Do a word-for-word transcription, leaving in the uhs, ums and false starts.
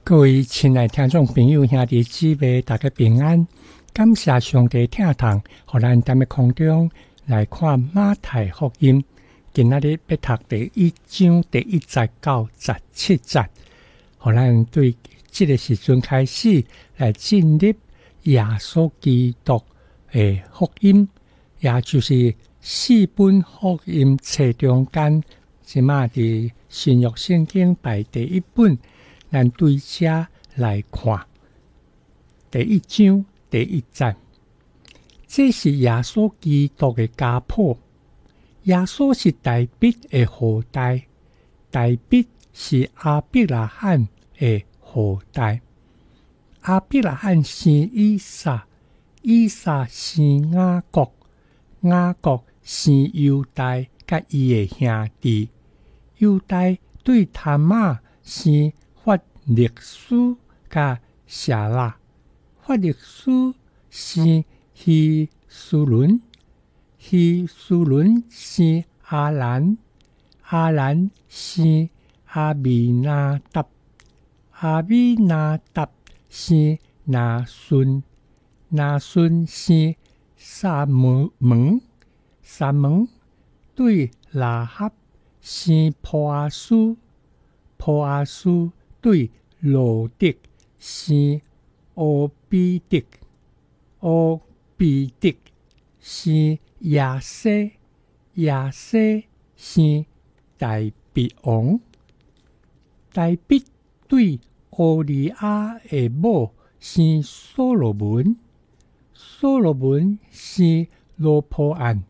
各位亲爱听众朋友兄弟姊妹，大家平安。感谢上帝听堂，互咱踮咧空中来看马太福音。今仔日要读第一章第一节到十七节，互咱对这个时阵开始来进入耶稣基督的福音，也就是四本福音册中间，即马伫新约圣经排第一本。咱对遮来看第一章第一节，这是耶稣基督的家谱。耶稣是大卫的后代，大卫是亚伯拉罕的后代。亚伯拉罕生以撒，以撒生雅各，雅各生犹大甲伊的兄弟，犹大对他妈生法勒斯甲夏拉，法勒斯生希苏伦，希苏伦生阿兰，阿兰生阿米拿达，阿米拿达生拿顺，拿顺生撒门门，撒门对拉合生波阿斯，波阿斯对罗德生俄比德，俄比德生亚西，亚西生大卫王，大卫对乌利亚的某生所罗门，所罗门生罗波安，